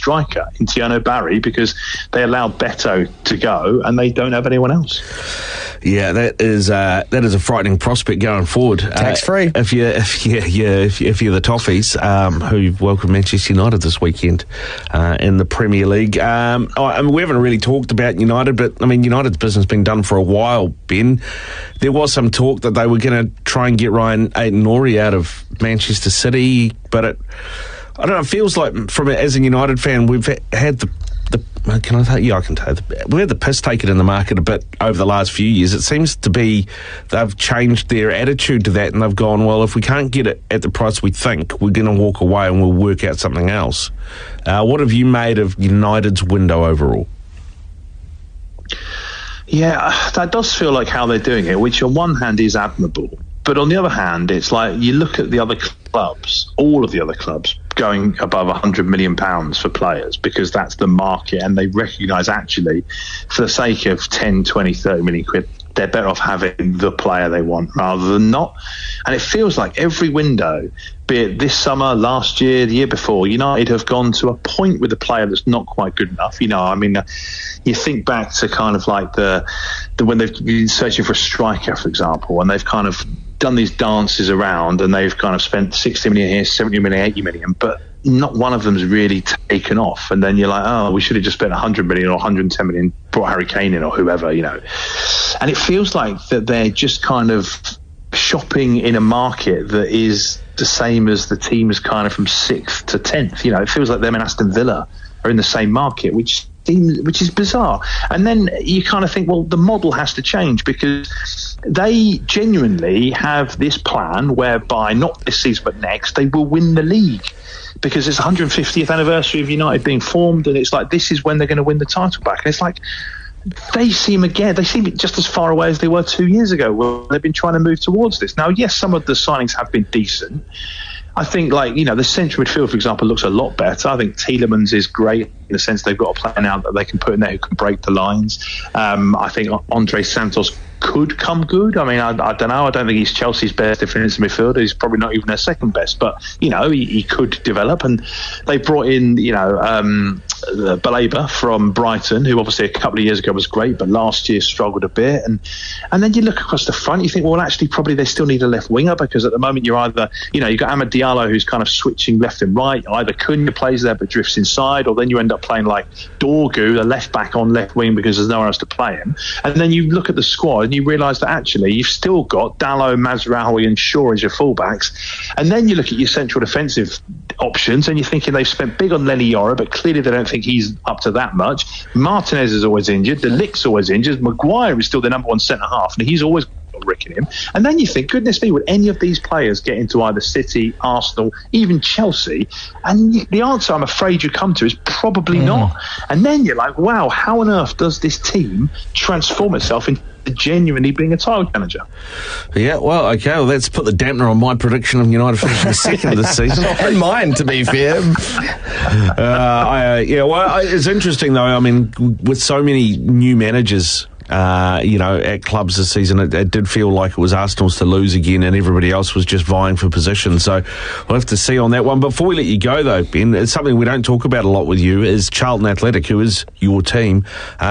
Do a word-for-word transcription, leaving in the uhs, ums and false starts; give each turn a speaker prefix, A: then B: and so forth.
A: striker in Tiano Barry because they allowed Beto to go and they don't have anyone else.
B: Yeah, that is uh, that is a frightening prospect going forward.
C: Tax free.
B: Uh, if you if you yeah if, if you're the Toffees, um, who welcome Manchester United this weekend uh, in the Premier League. Um, I mean, we haven't really talked about United, but I mean, United's business has been done for a while. Ben, there was some talk that they were going to try and get Ryan Aït-Nouri out of Manchester City, but it, I don't know. It feels like, from as a United fan, we've had the. The, can I say? Yeah, I can tell. We had the piss taken in the market a bit over the last few years. It seems to be they've changed their attitude to that, and they've gone, well, if we can't get it at the price we think, we're going to walk away and we'll work out something else. Uh, what have you made of United's window overall?
A: Yeah, that does feel like how they're doing it, which on one hand is admirable. But on the other hand, it's like you look at the other clubs, all of the other clubs, going above one hundred million pounds for players because that's the market, and they recognise actually, for the sake of ten, twenty, thirty million quid, they're better off having the player they want rather than not. And it feels like every window, be it this summer, last year, the year before, United have gone to a point with a player that's not quite good enough. You know, I mean, uh, you think back to kind of like the, the when they've been searching for a striker, for example, and they've kind of done these dances around and they've kind of spent sixty million here, seventy million, eighty million, but not one of them's really taken off. And then you're like, oh, we should have just spent one hundred million or one hundred ten million, brought Harry Kane in or whoever, you know. And it feels like that they're just kind of shopping in a market that is the same as the teams kind of from sixth to tenth. You know, it feels like them and Aston Villa are in the same market, which seems, which is bizarre. And then you kind of think, well, the model has to change because they genuinely have this plan whereby not this season but next they will win the league, because it's one hundred fiftieth anniversary of United being formed, and it's like this is when they're going to win the title back. And it's like they seem again they seem just as far away as they were two years ago when they've been trying to move towards this. Now, yes, some of the signings have been decent. I think, like, you know, the central midfield, for example, looks a lot better. I think Tielemans is great in the sense they've got a player now that they can put in there who can break the lines. Um, I think Andre Santos could come good. I mean, I, I don't know. I don't think he's Chelsea's best defensive midfielder. He's probably not even their second best, but, you know, he, he could develop. And they brought in, you know, um, Baleba from Brighton, who obviously a couple of years ago was great, but last year struggled a bit. And and then you look across the front, you think, well, actually, probably they still need a left winger, because at the moment you're either, you know, you've got Amad Diallo who's kind of switching left and right. Either Cunha plays there but drifts inside, or then you end up playing like Dorgu, the left back on left wing, because there's nowhere else to play him. And then you look at the squad and you realise that actually you've still got Dalot, Mazraoui and Shaw as your fullbacks. And then you look at your central defensive options and you're thinking they've spent big on Lenny Yora, but clearly they don't think he's up to that much. Martinez is always injured. De Ligt's always injured. Maguire is still the number one centre-half, and he's always Rick in him. And then you think, goodness me, would any of these players get into either City, Arsenal, even Chelsea? And you, the answer I'm afraid you come to is probably mm. not. And then you're like, wow, how on earth does this team transform itself into genuinely being a title challenger?
B: Yeah, well, okay, well, let's put the dampener on my prediction of United finishing second this season.
C: And mine, to be fair.
B: uh, I, uh, yeah, well, I, it's interesting, though. I mean, with so many new managers, Uh, you know, at clubs this season, it, it did feel like it was Arsenal's to lose again, and everybody else was just vying for position. So we'll have to see on that one. Before we let you go, though, Ben, it's something we don't talk about a lot with you, is Charlton Athletic, who is your team. Uh,